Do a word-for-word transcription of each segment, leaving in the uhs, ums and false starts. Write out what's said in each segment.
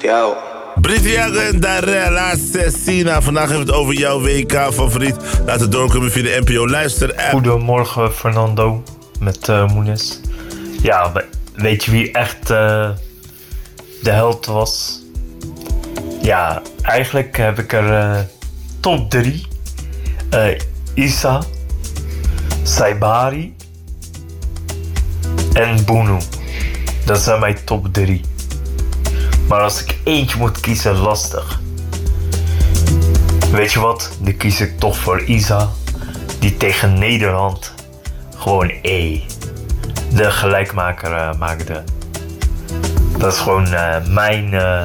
Yo. Brigiago en Darella Cecina. Vandaag hebben we het over jouw W K-favoriet. Laat het doorkomen via de N P O Luister-app. Goedemorgen, Fernando. Met uh, Moenes. Ja, weet je wie echt uh, de held was? Ja, eigenlijk heb ik er uh, top drie. Uh, Issa, Saibari en Bunu. Dat zijn mijn top drie. Maar als ik eentje moet kiezen, lastig. Weet je wat? Dan kies ik toch voor Issa. Die tegen Nederland gewoon E. De gelijkmaker uh, maakte. Dat is gewoon uh, mijn uh,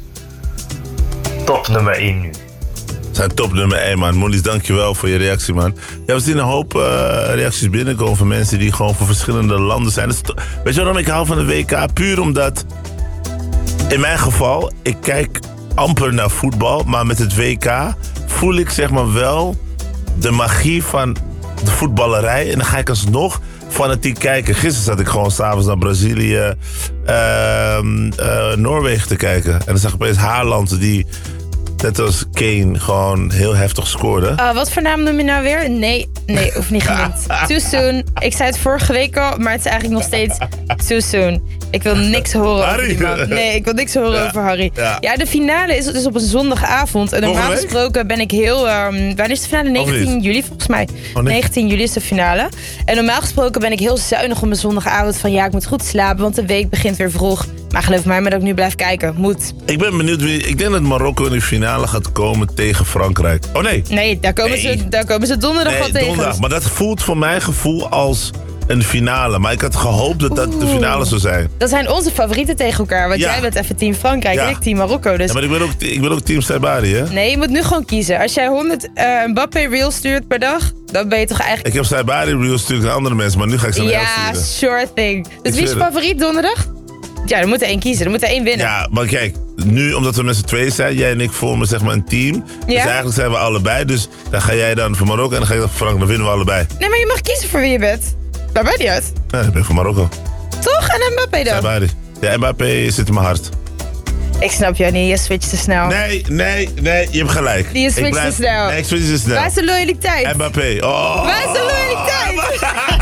top nummer één nu. Zijn top nummer één, man. Moelis, dankjewel voor je reactie, man. Ja, we zien een hoop uh, reacties binnenkomen van mensen die gewoon voor verschillende landen zijn. To- Weet je waarom ik hou van de W K? Puur omdat, in mijn geval, ik kijk amper naar voetbal, maar met het W K voel ik zeg maar wel de magie van de voetballerij. En dan ga ik alsnog fanatiek kijken. Gisteren zat ik gewoon s'avonds naar Brazilië, uh, uh, Noorwegen te kijken. En dan zag ik opeens Haaland die, net als Kane, gewoon heel heftig scoorde. Uh, wat voor naam noem je nou weer? Nee, nee, hoeft niet genoemd. Too soon. Ik zei het vorige week al, maar het is eigenlijk nog steeds too soon. Ik wil niks horen Harry. over die man. Nee, ik wil niks horen Ja. over Harry. Ja. Ja, de finale is dus op een zondagavond. En normaal Volgende week? gesproken ben ik heel... Um, wanneer is de finale? negentien juli volgens mij. Oh, nee. negentien juli is de finale. En normaal gesproken ben ik heel zuinig op mijn zondagavond. Van ja, ik moet goed slapen, want de week begint weer vroeg. Maar geloof mij maar dat ik nu blijf kijken. Moet. Ik ben benieuwd wie. Ik denk dat Marokko in de finale gaat komen tegen Frankrijk. Oh nee. Nee, daar komen, Nee. Ze, daar komen ze donderdag Nee, wel tegen. donderdag. Maar dat voelt voor mijn gevoel als een finale. Maar ik had gehoopt dat dat de Oeh. finale zou zijn. Dat zijn onze favorieten tegen elkaar. Want Ja. jij bent even team Frankrijk Ja. en ik team Marokko. Dus Ja, maar ik ben ook, ik ben ook team Saibari, hè? nee, je moet nu gewoon kiezen. Als jij honderd uh, Mbappé reels stuurt per dag, dan ben je toch eigenlijk... Ik heb Saibari reels natuurlijk aan andere mensen, maar nu ga ik ze naar jou Ja, sturen. sure thing. Dus wie is je zweer het. favoriet donderdag? Ja, er moet er één kiezen. Er moet er één winnen. Ja, maar kijk, nu omdat we met z'n tweeën zijn, jij en ik vormen zeg maar een team. Dus Ja. eigenlijk zijn we allebei. Dus dan ga jij dan voor Marokko en dan ga ik dan voor Frankrijk. Dan winnen we allebei. Nee, maar je mag kiezen voor wie je bent. Dat maakt niet uit. Ja, dan ben ik voor Marokko. Toch? En Mbappé dan? Saibari. Ja, Mbappé zit in mijn hart. Ik snap jou niet. Je switcht te snel. Nee, nee, nee, je hebt gelijk. Die is Ik switcht blijf- te snel. Nee, ik switch te snel. Waar is de loyaliteit? Mbappé. Oh. Waar is de loyaliteit?